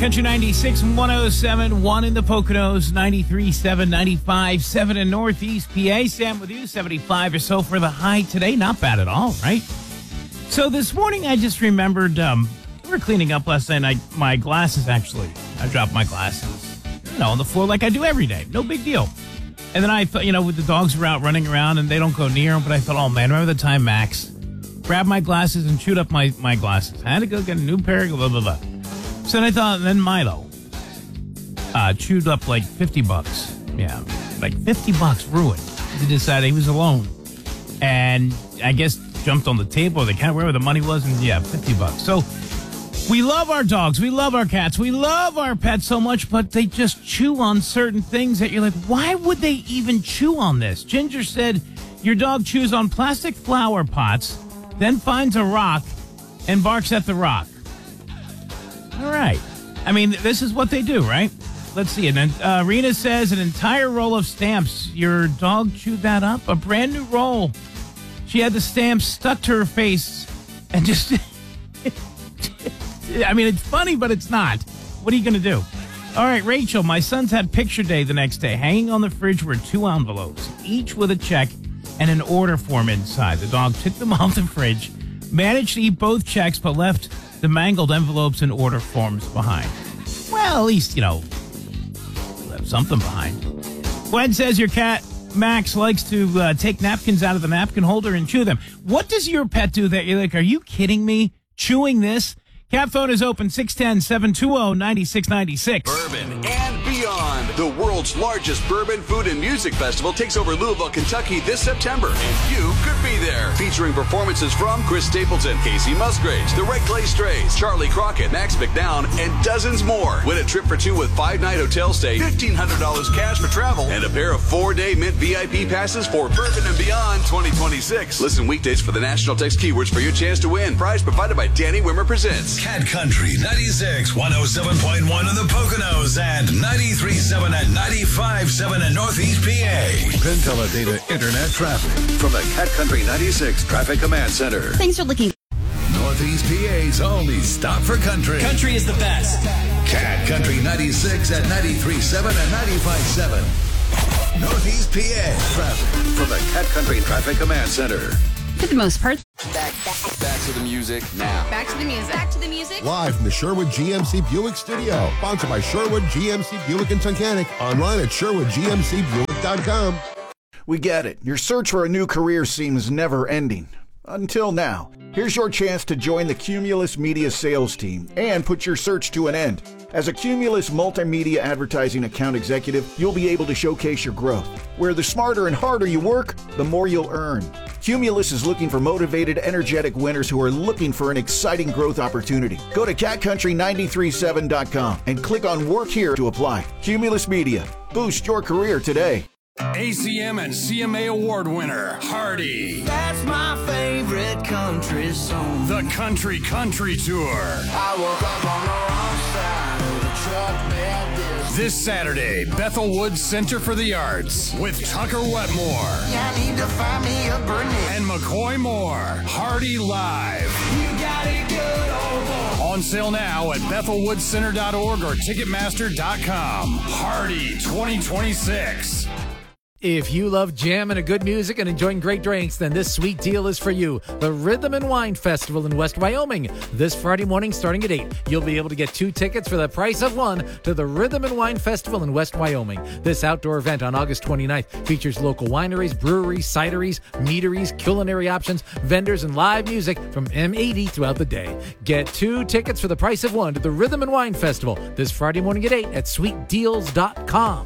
Country 96, 107, 1 in the Poconos, 93.7, 95.7 in Northeast PA. Sam with you, 75 or so for the high today. Not bad at all, right? So this morning I just remembered, we were cleaning up last night. My glasses, actually. I dropped my glasses, on the floor like I do every day. No big deal. And then I thought, with the dogs were out running around and they don't go near them. But I thought, oh man, remember the time Max grabbed my glasses and chewed up my glasses? I had to go get a new pair, blah, blah, blah. So then I thought, and then Milo chewed up like $50. Yeah, like $50 ruined. He decided he was alone. And I guess jumped on the table or the counter, wherever the money was, and yeah, $50. So we love our dogs. We love our cats. We love our pets so much, but they just chew on certain things that you're like, why would they even chew on this? Ginger said, your dog chews on plastic flower pots, then finds a rock and barks at the rock. All right. I mean, this is what they do, right? Let's see. And then Rena says an entire roll of stamps. Your dog chewed that up? A brand new roll. She had the stamps stuck to her face and just... I mean, it's funny, but it's not. What are you going to do? All right, Rachel, my son's had picture day the next day. Hanging on the fridge were 2 envelopes, each with a check and an order form inside. The dog took them off the fridge, managed to eat both checks, but left the mangled envelopes and order forms behind. Well, at least, left something behind. Gwen says your cat, Max, likes to take napkins out of the napkin holder and chew them. What does your pet do that you're like, are you kidding me? Chewing this? Cat phone is open, 610-720-9696. Bourbon and beyond. The world's largest bourbon, food, and music festival takes over Louisville, Kentucky this September, and you could be there. Featuring performances from Chris Stapleton, Casey Musgraves, the Red Clay Strays, Charlie Crockett, Max McDowell, and dozens more. Win a trip for 2 with 5-night hotel stay, $1,500 cash for travel, and a pair of 4-day Mint VIP passes for Bourbon and Beyond 2026. Listen weekdays for the national text keywords for your chance to win. Prize provided by Danny Wimmer Presents. Cat Country 96, 107.1 in the Poconos and 93.7 and 95.7 in Northeast PA. Penteledata Internet traffic from the Cat Country 96 Traffic Command Center. Thanks for looking. Northeast PA's only stop for country. Country is the best. Cat Country 96 at 93.7 and 95.7. Northeast PA traffic from the Cat Country Traffic Command Center. For the most part. Back to the music now. Back to the music. Back to the music. Live from the Sherwood GMC Buick Studio. Sponsored by Sherwood GMC Buick and Tunkhannock. Online at SherwoodGMCBuick.com. We get it. Your search for a new career seems never ending. Until now. Here's your chance to join the Cumulus Media sales team and put your search to an end. As a Cumulus multimedia advertising account executive, you'll be able to showcase your growth. Where the smarter and harder you work, the more you'll earn. Cumulus is looking for motivated, energetic winners who are looking for an exciting growth opportunity. Go to catcountry937.com and click on Work Here to apply. Cumulus Media. Boost your career today. ACM and CMA award winner, Hardy. That's my favorite country song. The Country Tour. I woke up on the wrong side of the truck bed. This Saturday, Bethel Woods Center for the Arts with Tucker Wetmore. I need to find me a Burnett. And McCoy Moore. Hardy Live. You got it good, old boy. On sale now at BethelWoodsCenter.org or Ticketmaster.com. Hardy 2026. If you love jam and good music and enjoying great drinks, then this sweet deal is for you. The Rhythm and Wine Festival in West Wyoming. This Friday morning starting at 8. You'll be able to get 2 tickets for the price of 1 to the Rhythm and Wine Festival in West Wyoming. This outdoor event on August 29th features local wineries, breweries, cideries, meaderies, culinary options, vendors, and live music from M80 throughout the day. Get 2 tickets for the price of 1 to the Rhythm and Wine Festival this Friday morning at 8 at sweetdeals.com.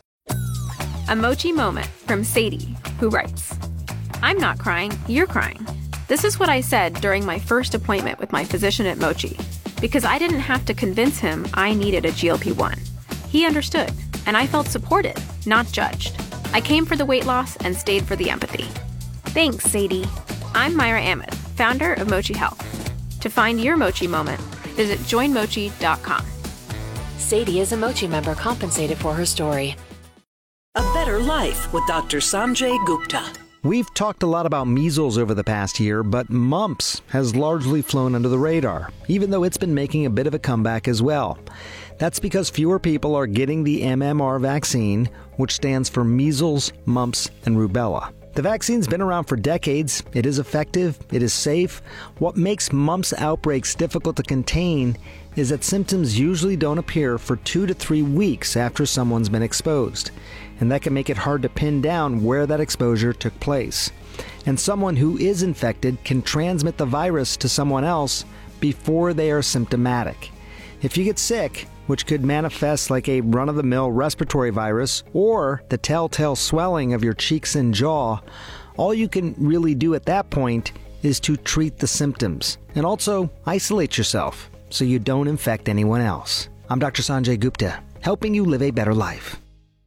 A Mochi moment from Sadie, who writes, I'm not crying, you're crying. This is what I said during my first appointment with my physician at Mochi, because I didn't have to convince him I needed a GLP-1. He understood, and I felt supported, not judged. I came for the weight loss and stayed for the empathy. Thanks, Sadie. I'm Myra Ahmed, founder of Mochi Health. To find your Mochi moment, visit joinmochi.com. Sadie is a Mochi member compensated for her story. A better life with Dr. Sanjay Gupta. We've talked a lot about measles over the past year, but mumps has largely flown under the radar, even though it's been making a bit of a comeback as well. That's because fewer people are getting the MMR vaccine, which stands for measles, mumps, and rubella. The vaccine's been around for decades. It is effective. It is safe. What makes mumps outbreaks difficult to contain is that symptoms usually don't appear for 2 to 3 weeks after someone's been exposed. And that can make it hard to pin down where that exposure took place. And someone who is infected can transmit the virus to someone else before they are symptomatic. If you get sick, which could manifest like a run-of-the-mill respiratory virus or the telltale swelling of your cheeks and jaw, all you can really do at that point is to treat the symptoms and also isolate yourself so you don't infect anyone else. I'm Dr. Sanjay Gupta, helping you live a better life.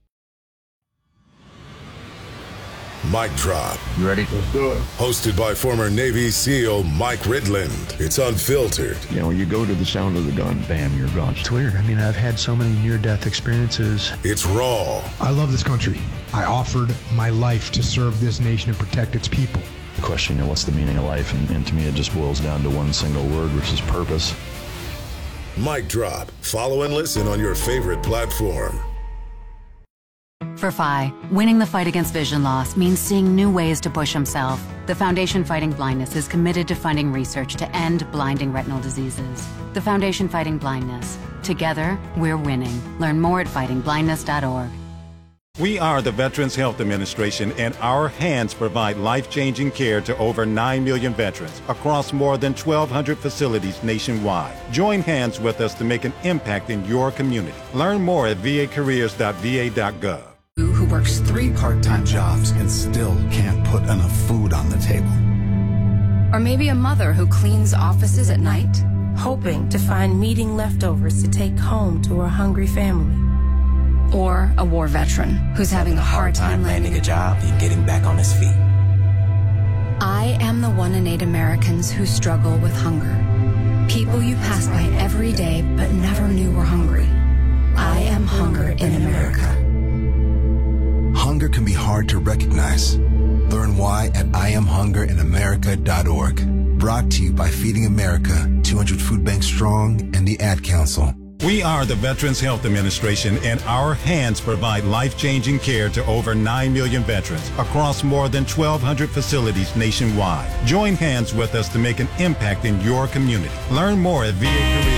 Mic Drop. You ready? Let's do it. Hosted by former Navy SEAL Mike Ridland. It's unfiltered. You know, you go to the sound of the gun, bam, you're gone. It's weird. I mean, I've had so many near-death experiences. It's raw. I love this country. I offered my life to serve this nation and protect its people. The question, you know, what's the meaning of life? And to me, it just boils down to one single word, which is purpose. Mic Drop. Follow and listen on your favorite platform. For Phi, winning the fight against vision loss means seeing new ways to push himself. The Foundation Fighting Blindness is committed to funding research to end blinding retinal diseases. The Foundation Fighting Blindness. Together, we're winning. Learn more at fightingblindness.org. We are the Veterans Health Administration, and our hands provide life-changing care to over 9 million veterans across more than 1,200 facilities nationwide. Join hands with us to make an impact in your community. Learn more at vacareers.va.gov. Who works 3 part-time jobs and still can't put enough food on the table. Or maybe a mother who cleans offices at night, hoping to find meeting leftovers to take home to her hungry family. Or a war veteran who's having a hard time landing a job and getting back on his feet. I am the 1 in 8 Americans who struggle with hunger. People you pass by every day but never knew were hungry. I am hunger in America. Hunger can be hard to recognize. Learn why at IamHungerInAmerica.org. Brought to you by Feeding America, 200 Food Banks Strong, and the Ad Council. We are the Veterans Health Administration, and our hands provide life-changing care to over 9 million veterans across more than 1,200 facilities nationwide. Join hands with us to make an impact in your community. Learn more at VA Careers.